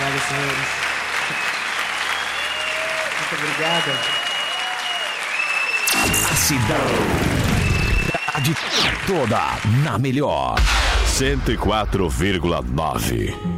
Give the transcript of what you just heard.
obrigado, senhores. Muito obrigado. A cidade toda na melhor 104,9.